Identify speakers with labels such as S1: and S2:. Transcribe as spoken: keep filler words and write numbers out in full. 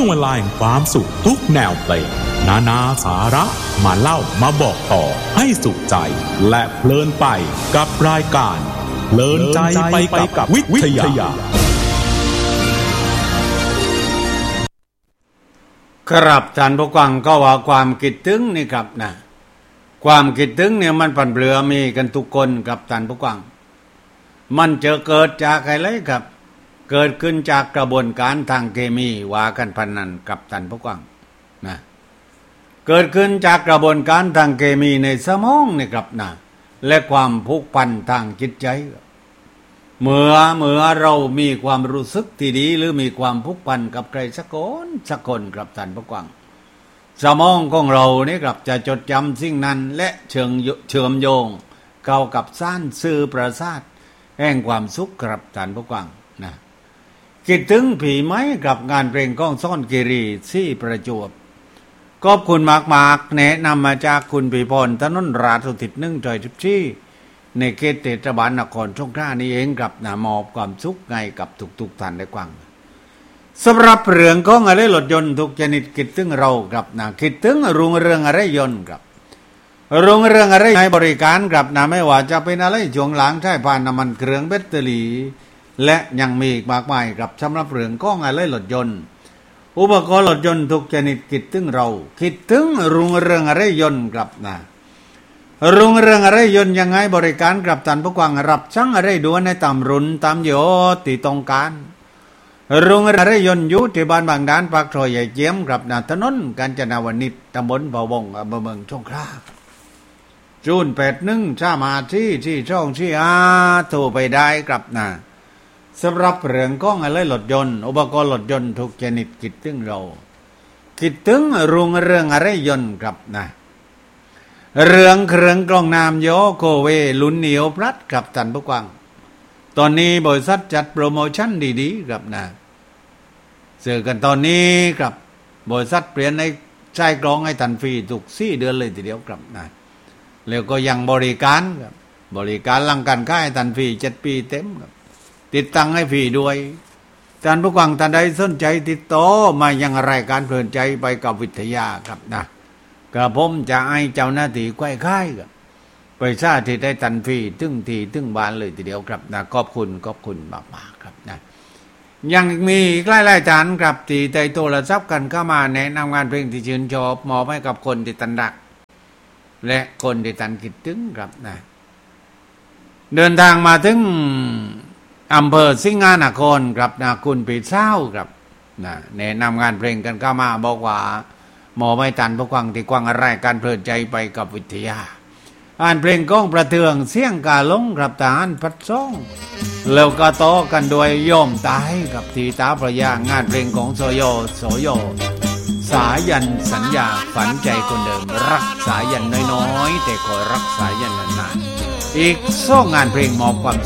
S1: วงเวลาแห่งความสุขทุกแนวเพลงนานาสาระมาเล่ามาบอกต่อให้สุขใจและเพลินไปกับรายการเพลินใจไปกับวิทยา
S2: ครับท่านผู้ฟังก็ว่าความคิดถึงนี่ครับนะความคิดถึงเนี่ยมันปั่นเปลือมีกันทุกคนครับท่านผู้ฟังมันจะเกิดจากอะไรครับเกิดขึ้นจากกระบวนการทางเคมีว่ากันพันนั้นกับท่านผู้ฟังนะเกิดขึ้นจากกระบวนการทางเคมีในสมองนี่ครับนะและความผูกพันทางจิตใจเมื่อเมื่อเรามีความรู้สึกที่ดีหรือมีความผูกพันกับใครสักคนสักคนครับท่านผู้ฟังสมองของเรานี่ครับจะจดจำสิ่งนั้นและเชิงเชื่อมโยงเข้ากับสร้างสื่อประสาทแห่งความสุขครับท่านผู้ฟังนะคิดถึงผีไหมกับงานเพลงก้องซ่อนกิรีที่ประจวบขอบคุณมากๆแนะนำมาจากคุณปีพรถนนราชสุทิศหนึ่งจอยสิบชี้ในเขตเทศบาลนครสงขลานี่เองครับนะมอบความสุขไงกับทุกๆท่านได้ฟังสำหรับเรื่องของอะไรรถยนต์ทุกชนิดคิดถึงเราครับนะคิดถึงรุ่งเรืองอะไรยนต์ครับรุ่งเรืองอะไรให้บริการครับนะไม่ว่าจะเป็นอะไรช่วงหลังใช้ผ่านน้ำมันเครื่องแบตเตอรี่และยังมีอีกมากมายครับสำหรับเรื่องของอะไรรถยนต์อุปกรณ์รถยนต์ทุกชนิดคิดถึงเราคิดถึงรุ่งเรืองอะไรยนต์ครับนะรุ่งเรืองอะไรยนต์ยังไงบริการกับท่านผู้ฟังรับช่างอะไรด่วนในตามรุ่นตามโยที่ต้องการรุ่งเรืองอะไรยนต์อยู่ที่บ้านบางด้านปากซอยใหญ่เจียมครับนะถนนกาญจนาวนิชตำบลบ่าวงอำเภอเมืองสงขลาจูนแปดหนึ่งชามาที่ที่ช่องที่อาโทรไปได้ครับนะสำหรับเรื่องของอะไรรถยนต์อุปกรณ์รถยนต์ทุกชนิดคิดถึงเราคิดถึงรุ่งเรืองอะไรยนต์ครับนะเรื่องเครื่องกรองน้ำโยโกเวลุ้นเหนียวพลัดกับท่านผู้ฟังตอนนี้บริษัทจัดโปรโมชั่นดีๆครับนะเจอกันตอนนี้ครับบริษัทเปลี่ยนในใช้กรองให้ทันฟรีทุกสี่เดือนเลยทีเดียวครับนะแล้วก็ยังบริการครับบริการหลังการขายทันฟรีเจ็ดปีเต็มครับติดตั้งให้ฟรีด้วยท่านผู้ฟังท่านใดสนใจติดต่อมายังรายการเพลินใจไปกับวิทยาครับนะกระผมจะให้เจ้าหน้าที่ค่ายๆครับไปชาที่ได้ทันฟรีถึงทีถึงบ้านเลยทีเดียวครับนะขอบคุณขอบคุณมากๆครับนะยังมีใกล้ๆจานครับที่ได้โทรศัพท์กันเข้ามาแนะนำงานเพลงที่ชื่นชอบมอบให้กับคนที่ตันรักและคนที่ตันคิดถึงครับนะเดินทางมาถึงอำเภอสิงหานครครับนะคุณปีเศร้าครับนะแนะนำงานเพลงกันเข้ามาบอกว่าหมอไม่ตันผู้ฟังที่กว้างอะไรการเพลินใจไปกับวิทยาอ่านเพลงก้องประเทืองเสียงกาลงครับทหารพัดซ่องแล้วก็ต่อกันโดยย่อมตายกับทีตาพระยางานเพลงของโซโยโซโยสายันสัญญาฝันใจคนเดิมรักสายันน้อยๆแต่คอยรักสายันนานๆอีกสองงานเพลงมอบความ